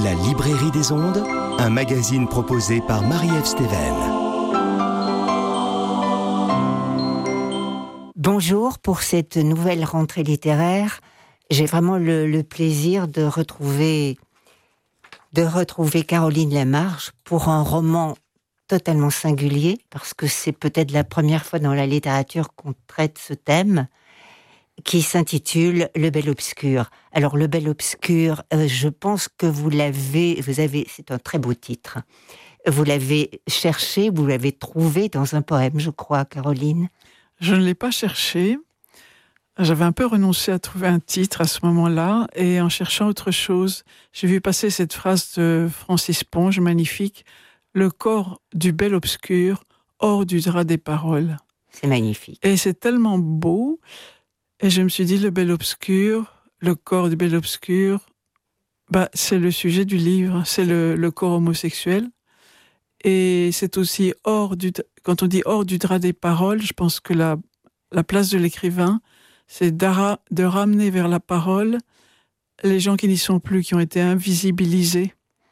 La Librairie des Ondes, un magazine proposé par Marie-Ève Stéven. Bonjour, pour cette nouvelle rentrée littéraire, j'ai vraiment le plaisir de retrouver Caroline Lamarche pour un roman totalement singulier, parce que c'est peut-être la première fois dans la littérature qu'on traite ce thème, qui s'intitule Le Bel Obscur. Alors, Le Bel Obscur, je pense que c'est un très beau titre. Vous l'avez cherché, vous l'avez trouvé dans un poème, je crois, Caroline. Je ne l'ai pas cherché. J'avais un peu renoncé à trouver un titre à ce moment-là, et en cherchant autre chose, j'ai vu passer cette phrase de Francis Ponge, magnifique, « Le corps du bel obscur, hors du drap des paroles ». C'est magnifique. Et c'est tellement beau. Et je me suis dit, le bel obscur, le corps du bel obscur, c'est le sujet du livre, c'est le corps homosexuel. Et c'est aussi quand on dit hors du drap des paroles, je pense que la place de l'écrivain, c'est de ramener vers la parole les gens qui n'y sont plus, qui ont été invisibilisés,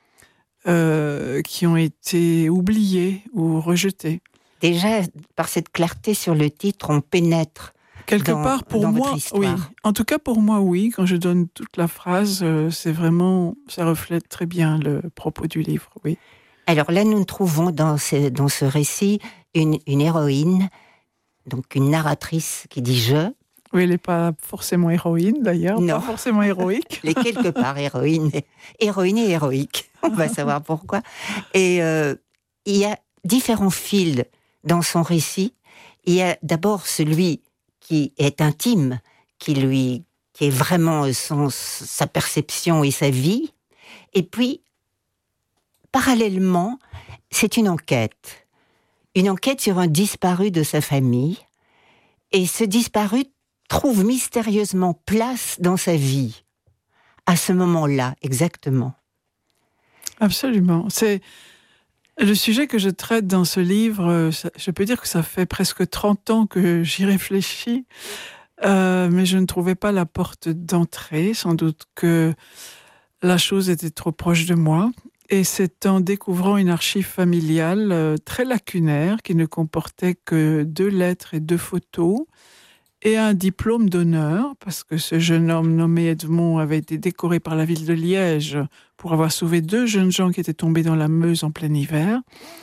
qui ont été oubliés ou rejetés. Déjà, par cette clarté sur le titre, on pénètre. Quelque part, pour moi, oui. En tout cas, pour moi, oui. Quand je donne toute la phrase, c'est vraiment, ça reflète très bien le propos du livre, oui. Alors là, nous trouvons dans ce récit une héroïne, donc une narratrice qui dit « je ». Oui, elle n'est pas forcément héroïne, d'ailleurs, non. Pas forcément héroïque. Elle est quelque part héroïne et héroïque. On va savoir pourquoi. Et il y a différents fils dans son récit. Il y a d'abord celui qui est intime, qui est vraiment sa perception et sa vie. Et puis, parallèlement, c'est une enquête sur un disparu de sa famille. Et ce disparu trouve mystérieusement place dans sa vie, à ce moment-là, exactement. Absolument. C'est le sujet que je traite dans ce livre. Je peux dire que ça fait presque 30 ans que j'y réfléchis, mais je ne trouvais pas la porte d'entrée. Sans doute que la chose était trop proche de moi. Et c'est en découvrant une archive familiale très lacunaire, qui ne comportait que 2 lettres et 2 photos, et un diplôme d'honneur, parce que ce jeune homme nommé Edmond avait été décoré par la ville de Liège pour avoir sauvé 2 jeunes gens qui étaient tombés dans la Meuse en plein hiver.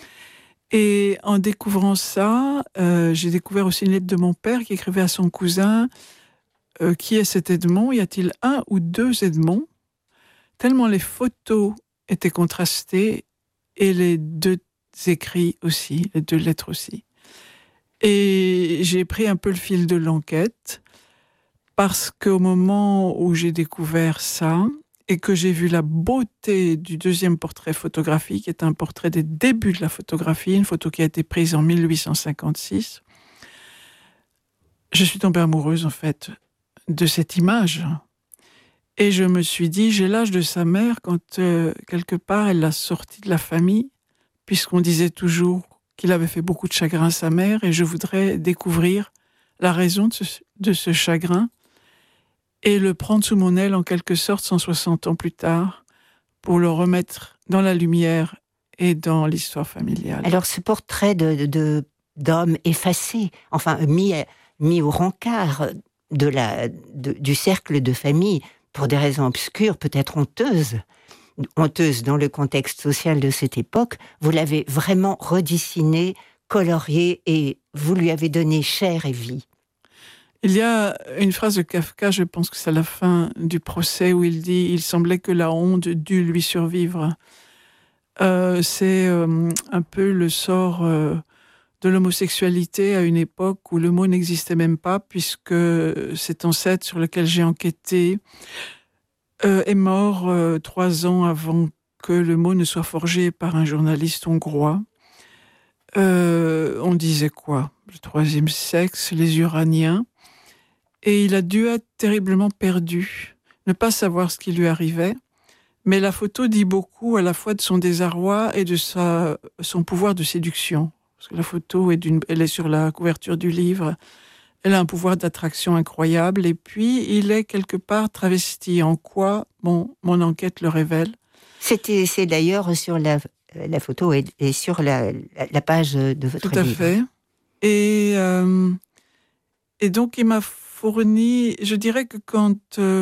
Et en découvrant ça, j'ai découvert aussi une lettre de mon père qui écrivait à son cousin « Qui est cet Edmond ? Y a-t-il 1 ou 2 Edmonds ?» Tellement les photos étaient contrastées et les 2 écrits aussi, les 2 lettres aussi. Et j'ai pris un peu le fil de l'enquête, parce qu'au moment où j'ai découvert ça, et que j'ai vu la beauté du 2e portrait photographique, qui est un portrait des débuts de la photographie, une photo qui a été prise en 1856, je suis tombée amoureuse, en fait, de cette image. Et je me suis dit, j'ai l'âge de sa mère quand, quelque part, elle l'a sorti de la famille, puisqu'on disait toujours qu'il avait fait beaucoup de chagrin à sa mère, et je voudrais découvrir la raison de ce chagrin et le prendre sous mon aile en quelque sorte 160 ans plus tard pour le remettre dans la lumière et dans l'histoire familiale. Alors ce portrait d'homme effacé, enfin mis au rencard du cercle de famille pour des raisons obscures, peut-être honteuses dans le contexte social de cette époque, vous l'avez vraiment redessiné, colorié, et vous lui avez donné chair et vie. Il y a une phrase de Kafka, je pense que c'est à la fin du procès, où il dit « Il semblait que la honte dût lui survivre ». C'est un peu le sort de l'homosexualité à une époque où le mot n'existait même pas, puisque cet ancêtre sur lequel j'ai enquêté est mort 3 ans avant que le mot ne soit forgé par un journaliste hongrois. On disait quoi ? Le 3e sexe, les Uraniens. Et il a dû être terriblement perdu, ne pas savoir ce qui lui arrivait. Mais la photo dit beaucoup à la fois de son désarroi et de son pouvoir de séduction. Parce que la photo elle est sur la couverture du livre. Elle a un pouvoir d'attraction incroyable. Et puis, il est quelque part travesti. En quoi, mon enquête le révèle. C'est d'ailleurs sur la photo et sur la page de votre livre. Tout à fait. Et donc, il m'a fourni... Je dirais que quand...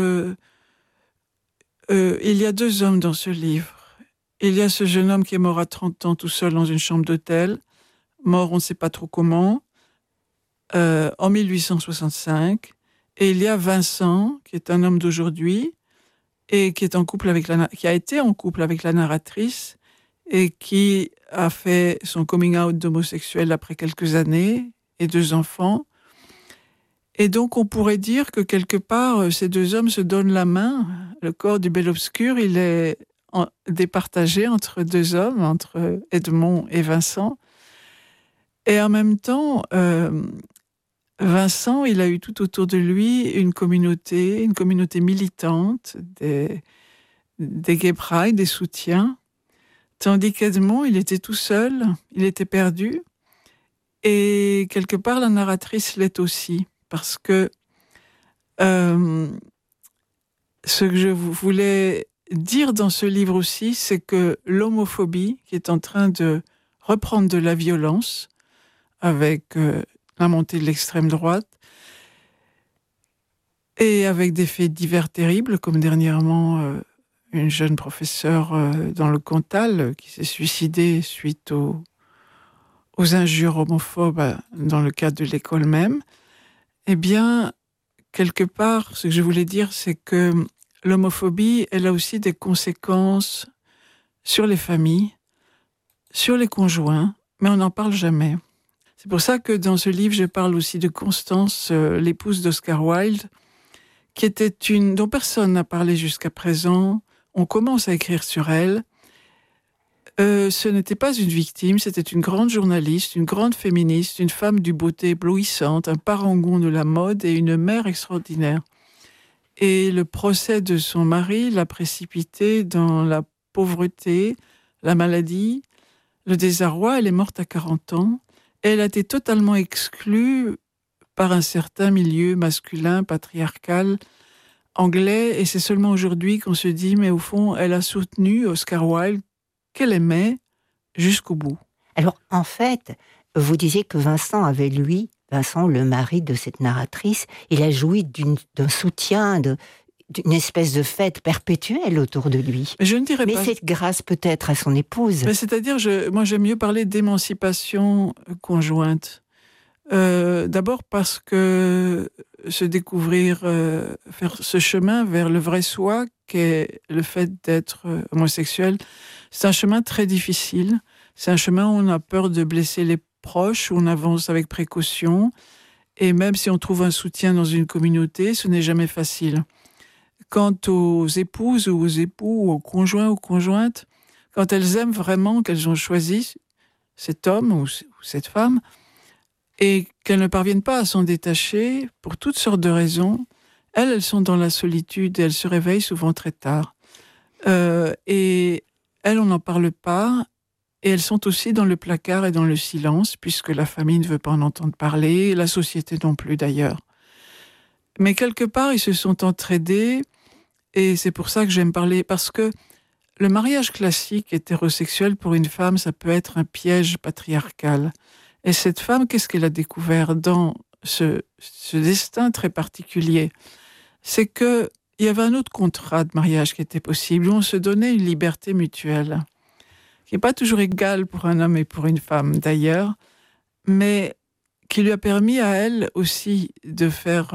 il y a 2 hommes dans ce livre. Il y a ce jeune homme qui est mort à 30 ans tout seul dans une chambre d'hôtel, mort on ne sait pas trop comment, en 1865. Et il y a Vincent, qui est un homme d'aujourd'hui, et qui a été en couple avec la narratrice, et qui a fait son coming out d'homosexuel après quelques années, et 2 enfants. Et donc, on pourrait dire que quelque part, ces 2 hommes se donnent la main. Le corps du bel obscur, il est départagé entre 2 hommes, entre Edmond et Vincent. Et en même temps, Vincent, il a eu tout autour de lui une communauté militante, des gay pride, des soutiens. Tandis qu'Edmond, il était tout seul, il était perdu. Et quelque part, la narratrice l'est aussi. Parce que ce que je voulais dire dans ce livre aussi, c'est que l'homophobie, qui est en train de reprendre de la violence avec la montée de l'extrême droite, et avec des faits divers terribles, comme dernièrement une jeune professeure dans le Cantal qui s'est suicidée suite aux injures homophobes dans le cadre de l'école même. Eh bien, quelque part, ce que je voulais dire, c'est que l'homophobie, elle a aussi des conséquences sur les familles, sur les conjoints, mais on n'en parle jamais. C'est pour ça que dans ce livre, je parle aussi de Constance, l'épouse d'Oscar Wilde, qui était dont personne n'a parlé jusqu'à présent. On commence à écrire sur elle. Ce n'était pas une victime, c'était une grande journaliste, une grande féministe, une femme du beauté éblouissante, un parangon de la mode et une mère extraordinaire. Et le procès de son mari l'a précipitée dans la pauvreté, la maladie, le désarroi. Elle est morte à 40 ans. Elle a été totalement exclue par un certain milieu masculin, patriarcal, anglais. Et c'est seulement aujourd'hui qu'on se dit, mais au fond, elle a soutenu Oscar Wilde, qu'elle aimait jusqu'au bout. Alors, en fait, vous disiez que Vincent, le mari de cette narratrice, il a joui d'un soutien, d'une espèce de fête perpétuelle autour de lui. Mais je ne dirais pas. Mais c'est grâce peut-être à son épouse. Mais c'est-à-dire, moi j'aime mieux parler d'émancipation conjointe. D'abord parce que se découvrir, faire ce chemin vers le vrai soi, qu'est le fait d'être homosexuel, c'est un chemin très difficile. C'est un chemin où on a peur de blesser les proches, où on avance avec précaution. Et même si on trouve un soutien dans une communauté, ce n'est jamais facile. Quant aux épouses ou aux époux, ou aux conjoints ou conjointes, quand elles aiment vraiment, qu'elles ont choisi cet homme ou cette femme, et qu'elles ne parviennent pas à s'en détacher, pour toutes sortes de raisons, elles sont dans la solitude et elles se réveillent souvent très tard. Et elles, on n'en parle pas, et elles sont aussi dans le placard et dans le silence, puisque la famille ne veut pas en entendre parler, la société non plus d'ailleurs. Mais quelque part, ils se sont entraidés, et c'est pour ça que j'aime parler, parce que le mariage classique hétérosexuel pour une femme, ça peut être un piège patriarcal. Et cette femme, qu'est-ce qu'elle a découvert dans ce destin très particulier? C'est qu'il y avait un autre contrat de mariage qui était possible, où on se donnait une liberté mutuelle, qui n'est pas toujours égale pour un homme et pour une femme d'ailleurs, mais qui lui a permis à elle aussi de faire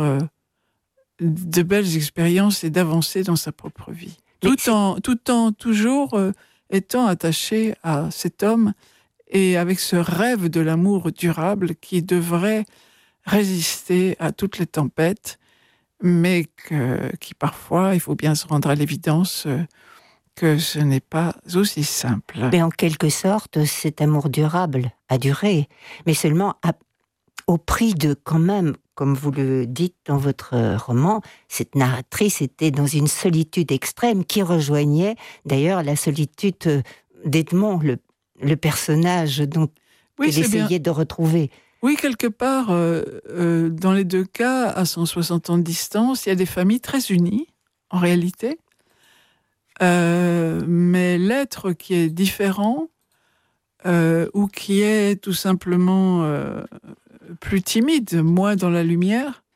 de belles expériences et d'avancer dans sa propre vie. Tout en toujours étant attachée à cet homme et avec ce rêve de l'amour durable qui devrait résister à toutes les tempêtes, mais qui parfois, il faut bien se rendre à l'évidence, que ce n'est pas aussi simple. Mais en quelque sorte, cet amour durable a duré, mais seulement au prix de, quand même, comme vous le dites dans votre roman, cette narratrice était dans une solitude extrême qui rejoignait d'ailleurs la solitude d'Edmond, le personnage dont il essayait de retrouver. Oui, quelque part, dans les 2 cas, à 160 ans de distance, il y a des familles très unies, en réalité. Mais l'être qui est différent ou qui est tout simplement plus timide, moins dans la lumière,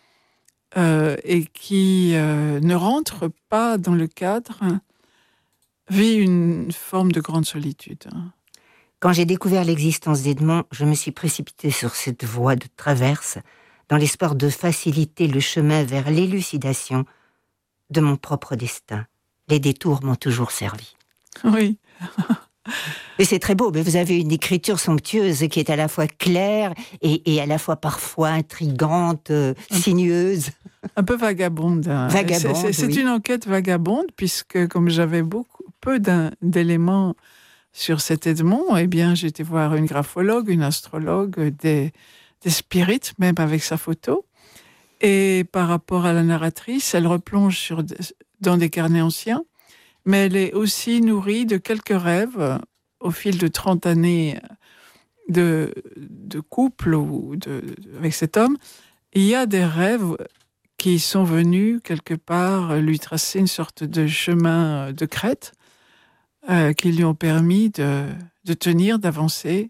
et qui ne rentre pas dans le cadre, vit une forme de grande solitude. Quand j'ai découvert l'existence d'Edmond, je me suis précipitée sur cette voie de traverse, dans l'espoir de faciliter le chemin vers l'élucidation de mon propre destin. Les détours m'ont toujours servi. Oui. Et c'est très beau, mais vous avez une écriture somptueuse qui est à la fois claire et à la fois parfois intrigante, sinueuse. Un peu vagabonde. Vagabonde, c'est oui. une enquête vagabonde, puisque comme j'avais peu d'éléments sur cet Edmond, eh bien, j'ai été voir une graphologue, une astrologue, des spirites, même avec sa photo. Et par rapport à la narratrice, elle replonge dans des carnets anciens, mais elle est aussi nourrie de quelques rêves au fil de 30 années de couple avec cet homme. Il y a des rêves qui sont venus quelque part lui tracer une sorte de chemin de crête qui lui ont permis de tenir, d'avancer.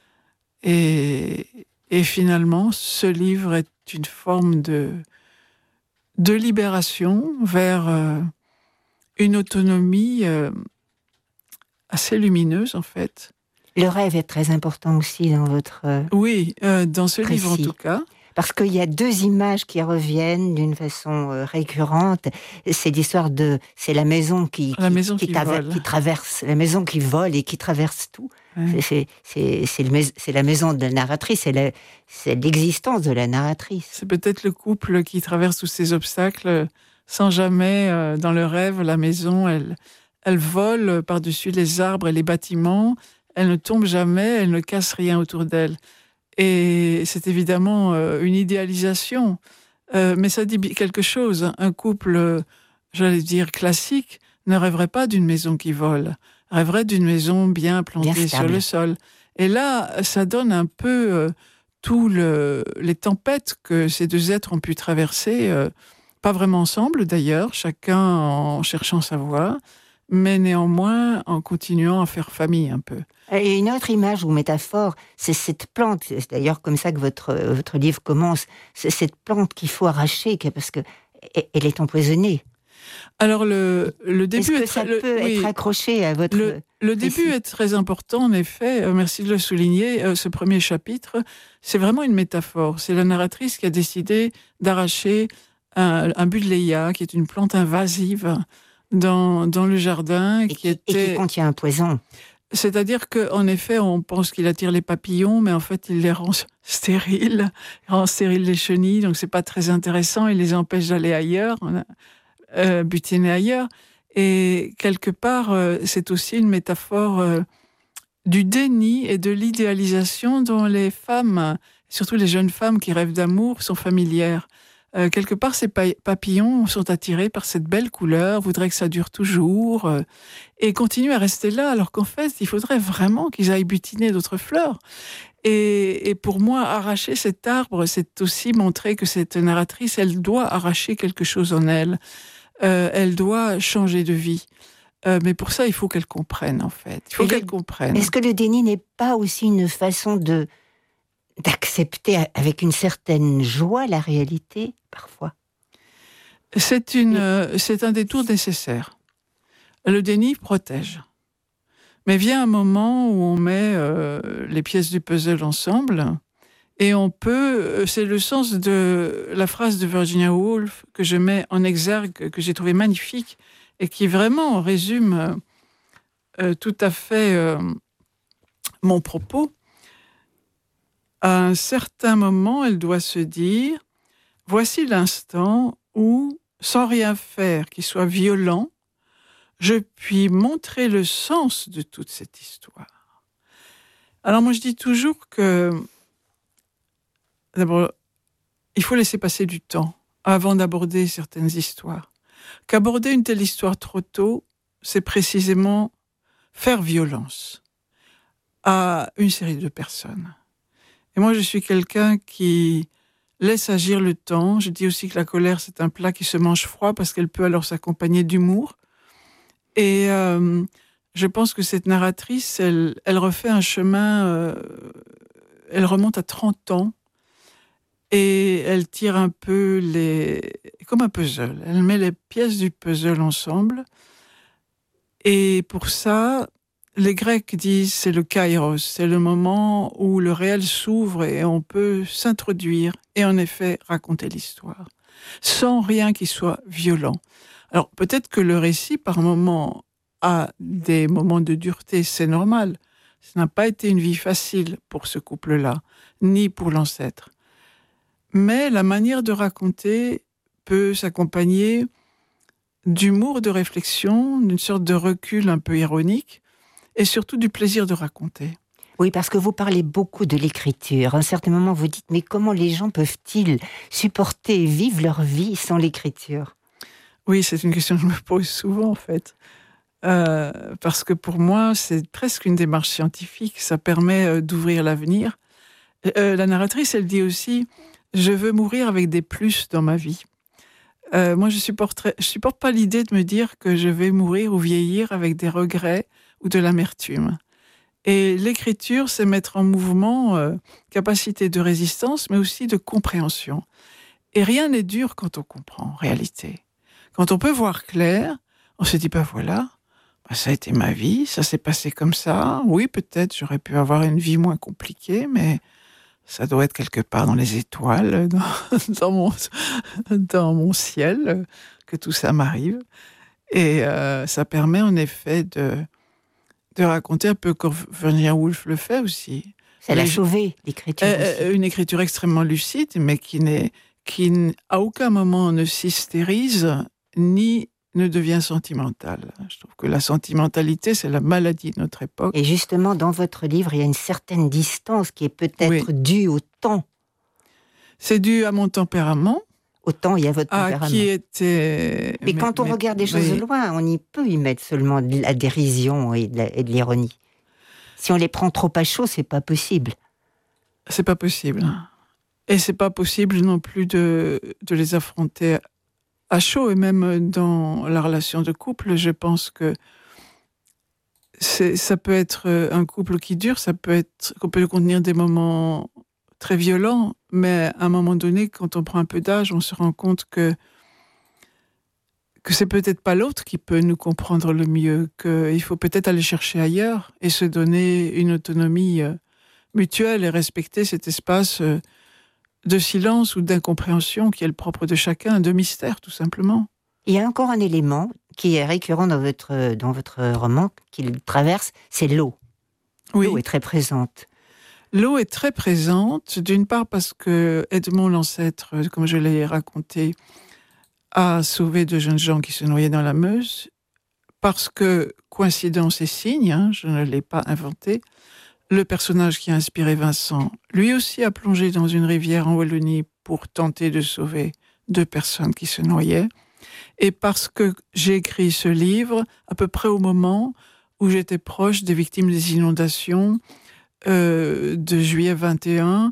Et finalement, ce livre est une forme de libération vers une autonomie assez lumineuse, en fait. Le rêve est très important aussi dans votre Oui, dans ce précis. livre en tout cas. Parce qu'il y a deux images qui reviennent d'une façon récurrente. C'est l'histoire c'est la maison qui traverse, la maison qui vole et qui traverse tout. Ouais. C'est la maison de la narratrice, c'est l'existence de la narratrice. C'est peut-être le couple qui traverse tous ces obstacles sans jamais, dans le rêve, la maison, elle vole par-dessus les arbres et les bâtiments, elle ne tombe jamais, elle ne casse rien autour d'elle. Et c'est évidemment une idéalisation, mais ça dit quelque chose. Un couple, j'allais dire classique, ne rêverait pas d'une maison qui vole, rêverait d'une maison bien plantée sur le sol. Et là, ça donne un peu les tempêtes que ces deux êtres ont pu traverser, pas vraiment ensemble d'ailleurs, chacun en cherchant sa voie, mais néanmoins en continuant à faire famille un peu. Et une autre image ou métaphore, c'est cette plante, c'est d'ailleurs comme ça que votre livre commence, c'est cette plante qu'il faut arracher parce qu'elle est empoisonnée. Alors le début est-ce que ça peut être accroché à votre... Le début est très important, en effet, merci de le souligner, ce premier chapitre, c'est vraiment une métaphore. C'est la narratrice qui a décidé d'arracher un buddleia, qui est une plante invasive dans le jardin. Et qui contient un poison. C'est-à-dire qu'en effet, on pense qu'il attire les papillons, mais en fait, il les rend stériles, les chenilles, donc c'est pas très intéressant, il les empêche d'aller ailleurs, butiner ailleurs. Et quelque part, c'est aussi une métaphore du déni et de l'idéalisation dont les femmes, surtout les jeunes femmes qui rêvent d'amour, sont familières. Quelque part, ces papillons sont attirés par cette belle couleur, voudraient que ça dure toujours, et continuent à rester là, alors qu'en fait, il faudrait vraiment qu'ils aillent butiner d'autres fleurs. Et pour moi, arracher cet arbre, c'est aussi montrer que cette narratrice, elle doit arracher quelque chose en elle. Elle doit changer de vie. Mais pour ça, il faut qu'elle comprenne, en fait. Il faut qu'elle comprenne. Est-ce que le déni n'est pas aussi une façon d'accepter avec une certaine joie la réalité, parfois? C'est un détour nécessaire. Le déni protège. Mais vient un moment où on met les pièces du puzzle ensemble et on peut... C'est le sens de la phrase de Virginia Woolf que je mets en exergue, que j'ai trouvé magnifique et qui vraiment résume tout à fait mon propos. À un certain moment, elle doit se dire « Voici l'instant où, sans rien faire qui soit violent, je puis montrer le sens de toute cette histoire. » Alors moi, je dis toujours que, d'abord, il faut laisser passer du temps avant d'aborder certaines histoires. Qu'aborder une telle histoire trop tôt, c'est précisément faire violence à une série de personnes. Et moi, je suis quelqu'un qui laisse agir le temps. Je dis aussi que la colère, c'est un plat qui se mange froid parce qu'elle peut alors s'accompagner d'humour. Et je pense que cette narratrice, elle refait un chemin, elle remonte à 30 ans, et elle tire un peu comme un puzzle. Elle met les pièces du puzzle ensemble. Et pour ça, les Grecs disent c'est le kairos, c'est le moment où le réel s'ouvre et on peut s'introduire et en effet raconter l'histoire, sans rien qui soit violent. Alors peut-être que le récit par moments a des moments de dureté, c'est normal. Ça n'a pas été une vie facile pour ce couple-là, ni pour l'ancêtre. Mais la manière de raconter peut s'accompagner d'humour, de réflexion, d'une sorte de recul un peu ironique, et surtout du plaisir de raconter. Oui, parce que vous parlez beaucoup de l'écriture. À un certain moment, vous dites, mais comment les gens peuvent-ils supporter et vivre leur vie sans l'écriture ? Oui, c'est une question que je me pose souvent, en fait. Parce que pour moi, c'est presque une démarche scientifique. Ça permet d'ouvrir l'avenir. La narratrice, elle dit aussi, je veux mourir avec des plus dans ma vie. Moi, je supporte pas l'idée de me dire que je vais mourir ou vieillir avec des regrets ou de l'amertume. Et l'écriture, c'est mettre en mouvement capacité de résistance, mais aussi de compréhension. Et rien n'est dur quand on comprend, en réalité. Quand on peut voir clair, on se dit, voilà, ça a été ma vie, ça s'est passé comme ça. Oui, peut-être j'aurais pu avoir une vie moins compliquée, mais ça doit être quelque part dans les étoiles, dans mon ciel, que tout ça m'arrive. Et ça permet en effet de raconter un peu comme Virginia Woolf le fait aussi. Ça l'a sauvé, l'écriture aussi. Une écriture extrêmement lucide, mais qui à aucun moment ne s'hystérise, ni ne devient sentimentale. Je trouve que la sentimentalité, c'est la maladie de notre époque. Et justement, dans votre livre, il y a une certaine distance qui est peut-être due au temps. C'est dû à mon tempérament. Au temps et à votre tempérament. Qui était... Mais quand on regarde des choses de loin, on y peut y mettre seulement de la dérision et de l'ironie. Si on les prend trop à chaud, c'est pas possible. C'est pas possible. Et c'est pas possible non plus de les affronter à chaud. Et même dans la relation de couple, je pense que ça peut être un couple qui dure, qu'on peut contenir des moments très violents, mais à un moment donné, quand on prend un peu d'âge, on se rend compte que c'est peut-être pas l'autre qui peut nous comprendre le mieux, qu'il faut peut-être aller chercher ailleurs et se donner une autonomie mutuelle et respecter cet espace de silence ou d'incompréhension qui est le propre de chacun, de mystère tout simplement. Il y a encore un élément qui est récurrent dans votre roman, qui le traverse, c'est l'eau. Oui. L'eau est très présente. L'eau est très présente, d'une part parce que Edmond, l'ancêtre, comme je l'ai raconté, a sauvé de jeunes gens qui se noyaient dans la Meuse, parce que, coïncidence et signe, je ne l'ai pas inventé, le personnage qui a inspiré Vincent, lui aussi a plongé dans une rivière en Wallonie pour tenter de sauver 2 personnes qui se noyaient, et parce que j'ai écrit ce livre à peu près au moment où j'étais proche des victimes des inondations de juillet 21,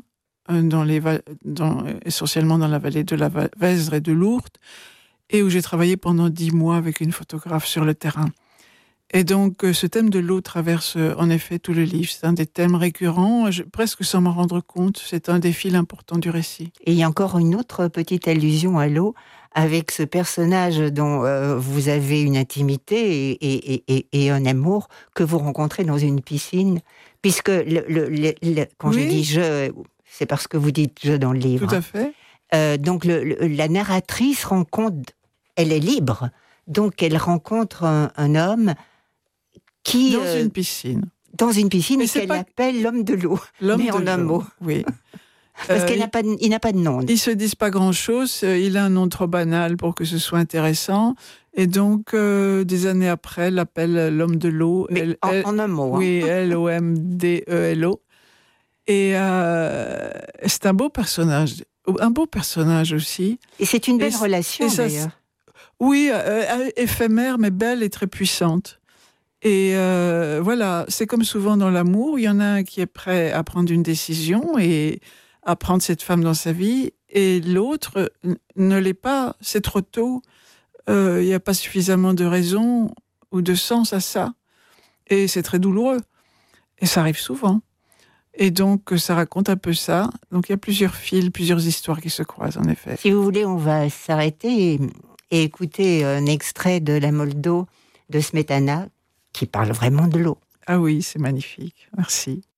essentiellement dans la vallée de la Vesdre et de Lourdes, et où j'ai travaillé pendant 10 mois avec une photographe sur le terrain. Et donc, ce thème de l'eau traverse en effet tout le livre. C'est un des thèmes récurrents, presque sans m'en rendre compte. C'est un des fils importants du récit. Et il y a encore une autre petite allusion à l'eau, avec ce personnage dont vous avez une intimité et un amour que vous rencontrez dans une piscine. Puisque quand je dis « je », c'est parce que vous dites « je » dans le livre. Tout à fait. Donc, la narratrice rencontre... Elle est libre. Donc, elle rencontre un homme qui... Dans une piscine. Dans une piscine, et qu'elle appelle l'homme de l'eau. Mais en un mot. Oui. Parce qu'il n'a pas de nom. Ils ne se disent pas grand-chose. Il a un nom trop banal pour que ce soit intéressant. Et donc, des années après, elle l'appelle l'homme de l'eau. En un mot. Oui, L-O-M-D-E-L-O. Et c'est un beau personnage. Un beau personnage aussi. Et c'est une belle relation, d'ailleurs. Oui, éphémère, mais belle et très puissante. Et voilà, c'est comme souvent dans l'amour, il y en a un qui est prêt à prendre une décision et à prendre cette femme dans sa vie, et l'autre ne l'est pas, c'est trop tôt, il n'y a pas suffisamment de raisons ou de sens à ça. Et c'est très douloureux. Et ça arrive souvent. Et donc, ça raconte un peu ça. Donc, il y a plusieurs fils, plusieurs histoires qui se croisent, en effet. Si vous voulez, on va s'arrêter et écouter un extrait de La Moldo de Smetana, qui parle vraiment de l'eau. Ah oui, c'est magnifique. Merci.